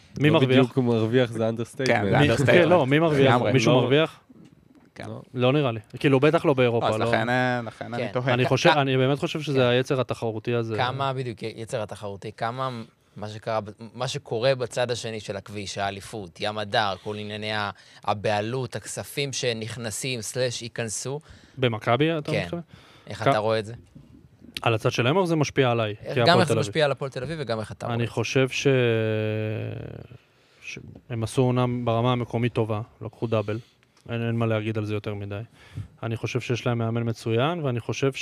מי מרוויח? בדיוק הוא מרוויח, זה אנדרסטייטמנט. כן, זה אנדרסטייטמנט. לא, מי מרוויח? לגמרי. מישהו מרוויח? כן. לא נראה לי. כאילו, בטח לא באירופה. אז לא. לכן אני תוהה. אני באמת חושב שזה היצר התחרותי הזה. כמה, בדיוק, יצר התחרותי, כמה מה שקורה בצד השני של הכביש, האליפות, ים הדר, כל ענייני הבעלות, הכספים שנכנסים, ייכנסו. במכבי, אתה כן. מתכוון? איך אתה רואה את זה? על הצד שלהם או זה משפיע עליי? גם איך זה משפיע על הפועל תל אביב וגם איך אתה רואה את זה. אני חושב שהם עשו עונה ברמה המקומית טובה, לקחו דאבל. אין מה להגיד על זה יותר מדי. אני חושב שיש להם מאמן מצוין, ואני חושב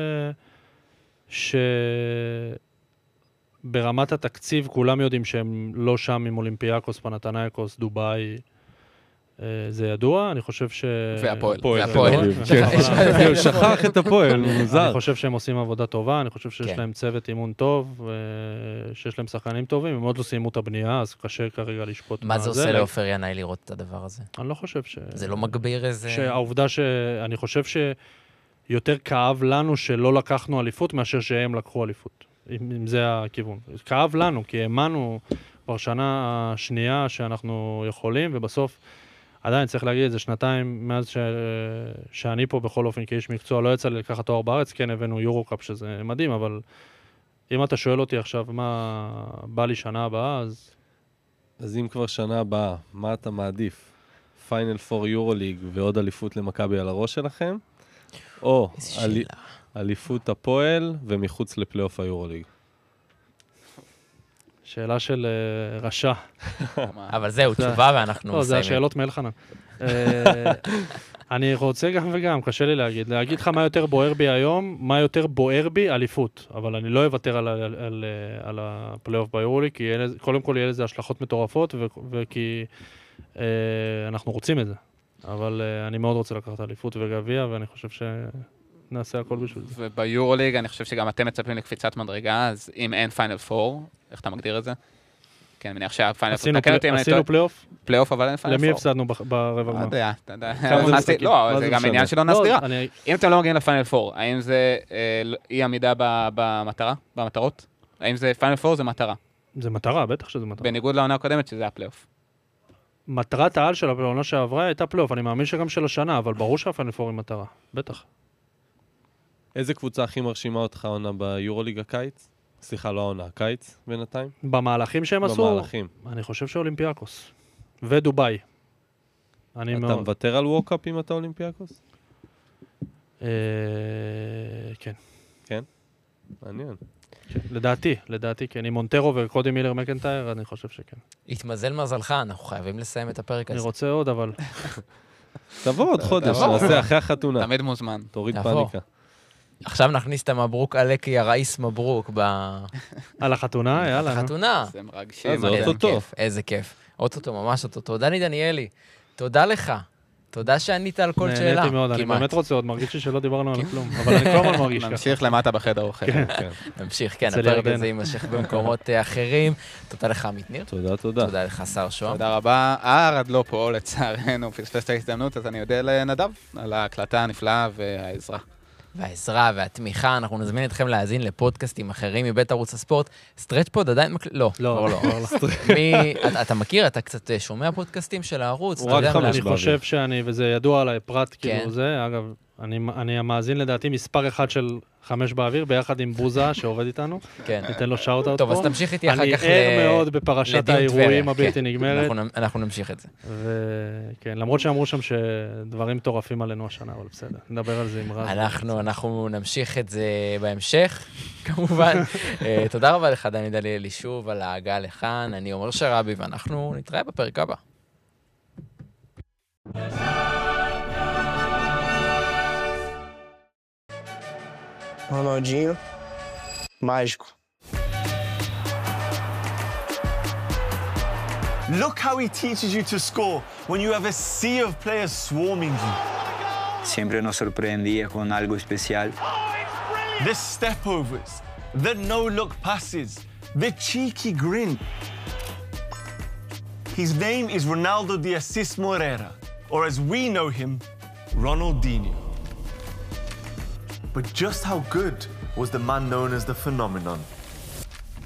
ברמת התקציב כולם יודעים שהם לא שם עם אולימפיאקוס, פנתנייקוס, דובאי, זה ידוע, אני חושב והפועל. הוא שכח את הפועל, הוא מוזר. אני חושב שהם עושים עבודה טובה, אני חושב שיש להם צוות אימון טוב, שיש להם שחקנים טובים, הם עוד לא סיימו את הבנייה, אז קשה כרגע לשפוט מה זה עושה לאופר ינאי לראות את הדבר הזה? אני לא חושב זה לא מגביר איזה... שהעובדה שאני חושב שיותר כאב לנו שלא לקחנו אליפות מאשר שהם לקחו אליפות. אם זה הכיוון. כאב לנו, כי האמנו כבר שנה השנייה שאנחנו יכולים, ובסוף עדיין צריך להגיד את זה, שנתיים מאז שאני פה בכל אופן כאיש מקצוע, לא יצא לי לקחת תואר בארץ, כן הבאנו יורו-קאפ שזה מדהים, אבל אם אתה שואל אותי עכשיו מה בא לי שנה הבאה, אז אם כבר שנה הבאה, מה אתה מעדיף? פיינל פור יורו-ליג ועוד אליפות למכבי על הראש שלכם? או אליפות הפועל ומחוץ לפלייאוף היורו-ליג? שאלה של רשע. אבל זהו, תשובה ואנחנו מסיימים. לא, זה השאלות מאלחנן. אני רוצה גם וגם, קשה לי להגיד. להגיד לך מה יותר בוער בי היום, מה יותר בוער בי, אליפות. אבל אני לא אוותר על הפלייאוף ביורוליג, כי קודם כל יהיה לזה השלכות מטורפות, וכי אנחנו רוצים את זה. אבל אני מאוד רוצה לקחת אליפות וגביע, ואני חושב נעשה הכל בשביל זה. וביורוליג אני חושב שגם אתם מצפים לקפיצת מדרגה, אז אם אין פיינל פור, איך אתה מגדיר את זה? כן, אני מניח שהפיינל פור... עשינו פלייאוף? פלייאוף, אבל אין פיינל פור. למי הפסדנו ברבע גמר? אתה יודע. לא, זה גם עניין של עונה סדירה. אם אתם לא מגיעים לפיינל פור, האם זה אי עמידה במטרות? האם זה פיינל פור זה מטרה? זה מטרה, בטח שזה מטרה. בניגוד לעונה הקודמת שזה הפלייאוף. מטרת העל של העונה שעברה הייתה פלייאוף, אני מאמין שגם של השנה, אבל ברור שהפיינל פור היא מטרה, בטח. איזה קבוצה הכי מרשימה אותך עונה ביורוליג הקיץ? סליחה, לא העונה, הקיץ בינתיים? במהלכים שהם עשו? במהלכים. אני חושב שאולימפיאקוס. ודוביי. אתה מוותר על ווקאפ אם אתה אולימפיאקוס? כן. כן? מעניין. לדעתי, כן. עם מונטרו וקודי מילר מקנטייר, אני חושב שכן. התמזל מזלך, אנחנו חייבים לסיים את הפרק הזה. אני רוצה עוד, אבל... תבוא עוד חודש, נעשה אחרי החתונה. תמיד מוזמן. תוריד פאניקה. עכשיו נכניס את המברוק עלקי, הראיס מברוק על החתונה, יאללה. החתונה. זה מרגשים. זה אוטוטו. איזה כיף. אוטוטו, ממש אוטוטו. דני דניאלי, תודה לך. תודה שענית על כל שאלה. נהניתי מאוד, אני באמת רוצה עוד, מרגיש לי שלא דיברנו על כלום, אבל אני כבר מרגיש ככה. נמשיך למטה בחדר אוכל. נמשיך, כן, הפרק הזה יימשך במקומות אחרים. תודה לך, עמית ניר. תודה. תודה לך, שר שוהם. תודה רבה. ארד לא פה, לצערנו, פספס את ההזדמנות, אז אני יודע לנדב על ההקלטה הנפלאה והעזרה והתמיכה. אנחנו נזמין אתכם להאזין לפודקאסטים אחרים מבית ערוץ הספורט. סטרץ' פוד עדיין לא. אתה מכיר? אתה קצת שומע פודקאסטים של הערוץ? אני חושב שאני, וזה ידוע עליי, פרט כאילו זה, אגב, אני המאזין לדעתי מספר אחד של 5 באוויר, ביחד עם בוזה שעובד איתנו. כן. ניתן לו שאוט אאוט פה. טוב, אז תמשיך איתי אחר כך אני ער מאוד בפרשת האירועים הבלתי נגמרת. אנחנו נמשיך את זה. וכן, למרות שאמרו שם שדברים מטורפים עלינו השנה, אבל בסדר, נדבר על זה עם רז. אנחנו נמשיך את זה בהמשך, כמובן. תודה רבה לך, דני דניאלי, שוב על ההגעה לכאן. אני עומר שרבי, ואנחנו נתראה בפרק הבא. Ronaldinho, mágico. Look how he teaches you to score when you have a sea of players swarming you. Siempre nos sorprendía con algo especial. The stepovers, the no-look passes, the cheeky grin. His name is Ronaldo de Assis Moreira, or as we know him, Ronaldinho. But just how good was the man known as the phenomenon?